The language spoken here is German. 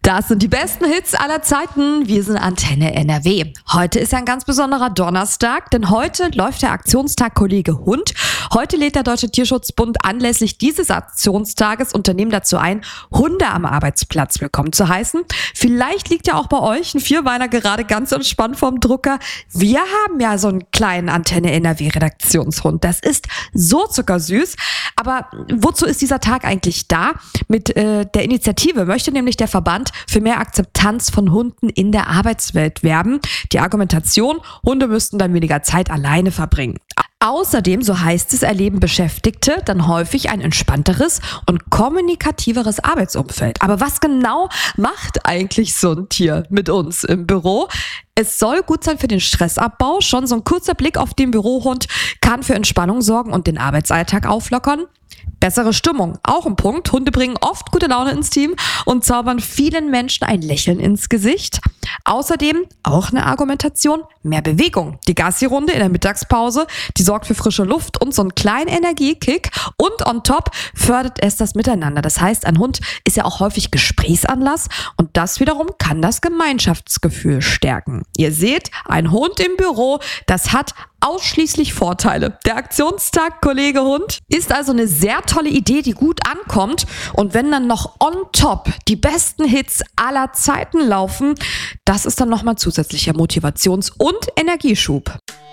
Das sind die besten Hits aller Zeiten. Wir sind Antenne NRW. Heute ist ja ein ganz besonderer Donnerstag, denn heute läuft der Aktionstag Kollege Hund. Heute lädt der Deutsche Tierschutzbund anlässlich dieses Aktionstages Unternehmen dazu ein, Hunde am Arbeitsplatz willkommen zu heißen. Vielleicht liegt ja auch bei euch ein Vierbeiner gerade ganz entspannt vorm Drucker. Wir haben ja so einen kleinen Antenne NRW Redaktionshund. Das ist so zuckersüß. Aber wozu ist dieser Tag eigentlich da? Mit der Initiative möchte nämlich der Verband für mehr Akzeptanz von Hunden in der Arbeitswelt werben. Die Argumentation, Hunde müssten dann weniger Zeit alleine verbringen. Außerdem, so heißt es, erleben Beschäftigte dann häufig ein entspannteres und kommunikativeres Arbeitsumfeld. Aber was genau macht eigentlich so ein Tier mit uns im Büro? Es soll gut sein für den Stressabbau. Schon so ein kurzer Blick auf den Bürohund kann für Entspannung sorgen und den Arbeitsalltag auflockern. Bessere Stimmung, auch ein Punkt. Hunde bringen oft gute Laune ins Team und zaubern vielen Menschen ein Lächeln ins Gesicht. Außerdem, auch eine Argumentation, mehr Bewegung. Die Gassi-Runde in der Mittagspause, die sorgt für frische Luft und so einen kleinen Energiekick. Und on top fördert es das Miteinander. Das heißt, ein Hund ist ja auch häufig Gesprächsanlass und das wiederum kann das Gemeinschaftsgefühl stärken. Ihr seht, ein Hund im Büro, das hat ausschließlich Vorteile. Der Aktionstag Kollege Hund ist also eine sehr tolle Idee, die gut ankommt. Und wenn dann noch on top die besten Hits aller Zeiten laufen, das ist dann nochmal zusätzlicher Motivations- und Energieschub.